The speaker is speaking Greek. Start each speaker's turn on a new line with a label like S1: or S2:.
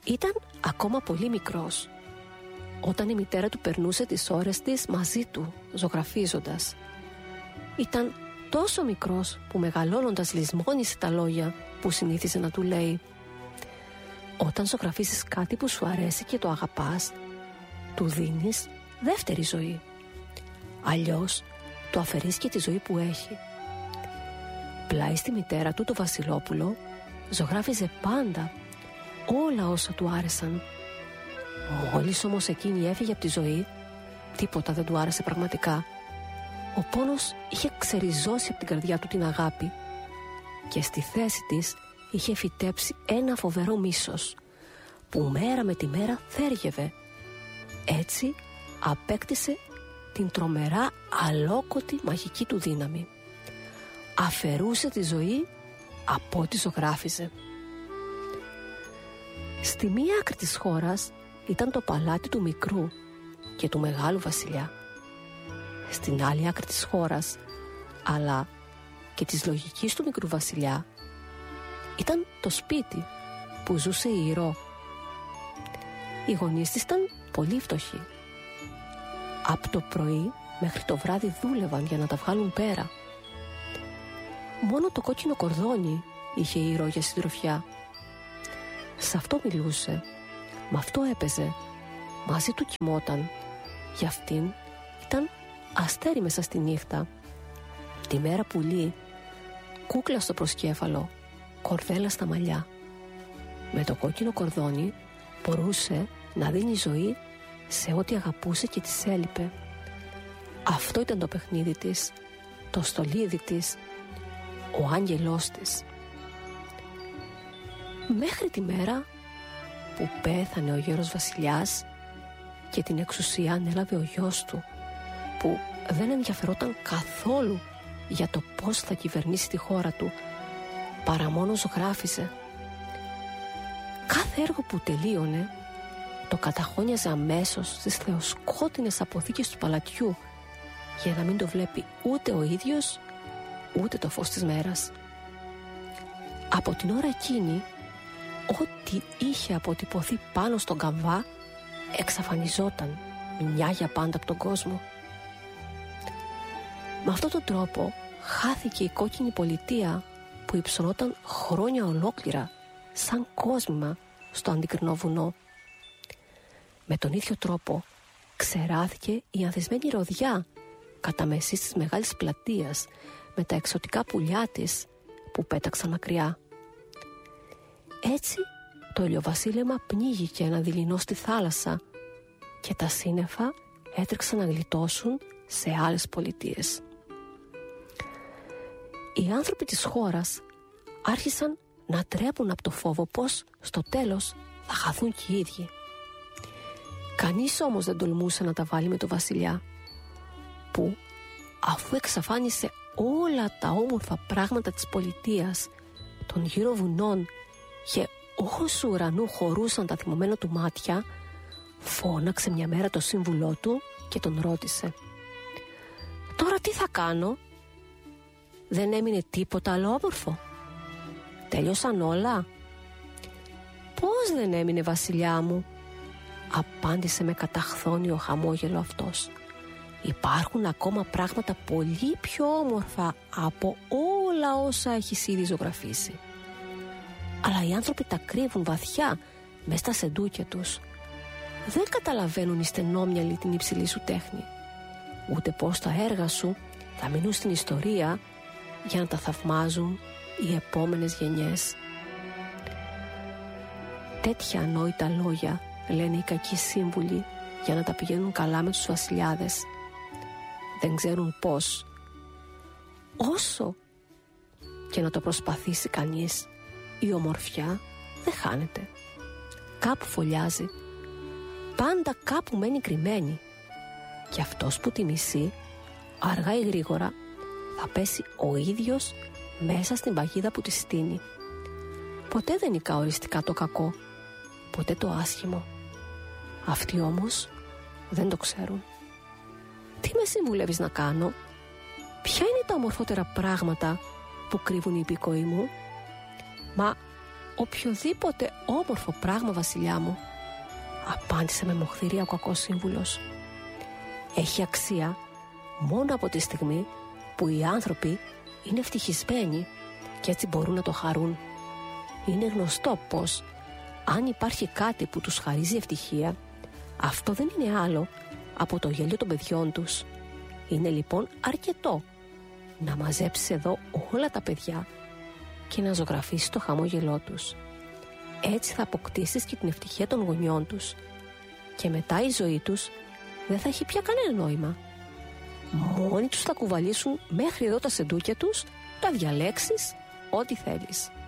S1: Ήταν ακόμα πολύ μικρός όταν η μητέρα του περνούσε τις ώρες της μαζί του, ζωγραφίζοντας. Ήταν τόσο μικρός που μεγαλώνοντας λησμόνισε τα λόγια που συνήθιζε να του λέει. Όταν ζωγραφίζεις κάτι που σου αρέσει και το αγαπάς, του δίνεις δεύτερη ζωή. Αλλιώς του αφαιρείς και τη ζωή που έχει. Πλάι στη μητέρα του, το Βασιλόπουλο, ζωγράφιζε πάντα όλα όσα του άρεσαν. Μόλις όμως εκείνη έφυγε από τη ζωή, τίποτα δεν του άρεσε πραγματικά. Ο πόνος είχε ξεριζώσει από την καρδιά του την αγάπη και στη θέση της είχε φυτέψει ένα φοβερό μίσος που μέρα με τη μέρα θέργευε. Έτσι απέκτησε την τρομερά αλόκοτη μαγική του δύναμη. Αφαιρούσε τη ζωή από ό,τι ζωγράφιζε. Στη μία άκρη της χώρας ήταν το παλάτι του μικρού και του μεγάλου βασιλιά. Στην άλλη άκρη της χώρας, αλλά και της λογικής του μικρού βασιλιά, ήταν το σπίτι που ζούσε η Ηρώ. Οι γονείς της ήταν πολύ φτωχοί. Από το πρωί μέχρι το βράδυ δούλευαν για να τα βγάλουν πέρα. Μόνο το κόκκινο κορδόνι είχε η Ηρώ για συντροφιά. Σ' αυτό μιλούσε, μ' αυτό έπαιζε, μαζί του κοιμόταν. Για αυτήν ήταν αστέρι μέσα στη νύχτα. Τη μέρα πουλί, κούκλα στο προσκέφαλο, κορδέλα στα μαλλιά. Με το κόκκινο κορδόνι μπορούσε να δίνει ζωή σε ό,τι αγαπούσε και της έλειπε. Αυτό ήταν το παιχνίδι της, το στολίδι της, ο άγγελός της. Μέχρι τη μέρα που πέθανε ο γέρος βασιλιάς και την εξουσία ανέλαβε ο γιος του, που δεν ενδιαφερόταν καθόλου για το πώς θα κυβερνήσει τη χώρα του, παρά μόνο ζωγράφιζε. Κάθε έργο που τελείωνε το καταχώνιαζε αμέσως στις θεοσκότεινες αποθήκες του παλατιού, για να μην το βλέπει ούτε ο ίδιος ούτε το φως της μέρας. Από την ώρα εκείνη, ό,τι είχε αποτυπωθεί πάνω στον καμβά εξαφανιζόταν μια για πάντα από τον κόσμο. Με αυτόν τον τρόπο χάθηκε η κόκκινη πολιτεία που υψωνόταν χρόνια ολόκληρα σαν κόσμημα στο αντικρινό βουνό. Με τον ίδιο τρόπο ξεράθηκε η ανθισμένη ροδιά κατά μεσής της μεγάλης πλατείας με τα εξωτικά πουλιά της που πέταξαν μακριά. Έτσι το ηλιοβασίλεμα πνίγηκε ένα δειλινό στη θάλασσα και τα σύννεφα έτρεξαν να γλιτώσουν σε άλλες πολιτείες. Οι άνθρωποι της χώρας άρχισαν να τρέμουν από το φόβο πως στο τέλος θα χαθούν και οι ίδιοι. Κανείς όμως δεν τολμούσε να τα βάλει με το βασιλιά, που αφού εξαφάνισε όλα τα όμορφα πράγματα της πολιτείας, των γύρω βουνών και όσου ουρανού χωρούσαν τα θυμωμένα του μάτια, φώναξε μια μέρα το σύμβουλό του και τον ρώτησε: «Τώρα τι θα κάνω? Δεν έμεινε τίποτα άλλο όμορφο? Τέλειωσαν όλα?» «Πώς δεν έμεινε, βασιλιά μου?» απάντησε με καταχθόνιο χαμόγελο αυτός. «Υπάρχουν ακόμα πράγματα πολύ πιο όμορφα από όλα όσα έχεις ήδη ζωγραφίσει. Αλλά οι άνθρωποι τα κρύβουν βαθιά μες στα σεντούκια τους. Δεν καταλαβαίνουν οι στενόμυαλοι την υψηλή σου τέχνη, ούτε πως τα έργα σου θα μείνουν στην ιστορία για να τα θαυμάζουν οι επόμενες γενιές». Τέτοια ανόητα λόγια λένε οι κακοί σύμβουλοι για να τα πηγαίνουν καλά με τους βασιλιάδες. Δεν ξέρουν πως όσο και να το προσπαθήσει κανείς, η ομορφιά δεν χάνεται. Κάπου φωλιάζει, πάντα κάπου μένει κρυμμένη, και αυτός που τη μισεί αργά ή γρήγορα θα πέσει ο ίδιος μέσα στην παγίδα που τη στείνει. Ποτέ δεν νικά οριστικά το κακό, ποτέ το άσχημο. Αυτοί όμως δεν το ξέρουν. Τι με συμβουλεύεις να κάνω? Ποια είναι τα ομορφότερα πράγματα που κρύβουν οι υπηκόοι μου? Μα οποιοδήποτε όμορφο πράγμα, βασιλιά μου, απάντησε με μοχθηρία ο κακός σύμβουλος. Έχει αξία μόνο από τη στιγμή που οι άνθρωποι είναι ευτυχισμένοι και έτσι μπορούν να το χαρούν. Είναι γνωστό πως αν υπάρχει κάτι που τους χαρίζει ευτυχία, αυτό δεν είναι άλλο από το γέλιο των παιδιών τους. Είναι λοιπόν αρκετό να μαζέψεις εδώ όλα τα παιδιά και να ζωγραφίσεις το χαμόγελό τους. Έτσι θα αποκτήσεις και την ευτυχία των γονιών τους και μετά η ζωή τους δεν θα έχει πια κανένα νόημα. Μόνοι τους θα κουβαλήσουν μέχρι εδώ τα σεντούκια τους, τα διαλέξεις ό,τι θέλεις.